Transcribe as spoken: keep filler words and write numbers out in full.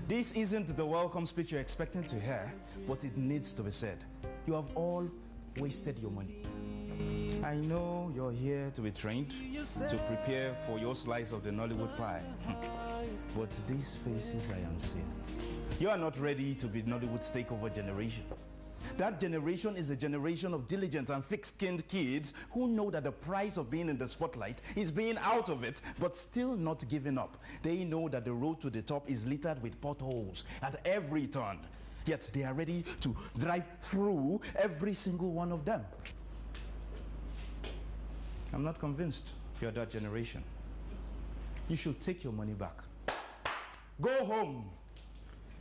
This isn't the welcome speech you're expecting to hear, but it needs to be said. You have all wasted your money. I know you're here to be trained, to prepare for your slice of the Nollywood pie. But these faces I am seeing, you are not ready to be Nollywood's takeover generation. That generation is a generation of diligent and thick-skinned kids who know that the price of being in the spotlight is being out of it, but still not giving up. They know that the road to the top is littered with potholes at every turn, yet they are ready to drive through every single one of them. I'm not convinced you're that generation. You should take your money back. Go home.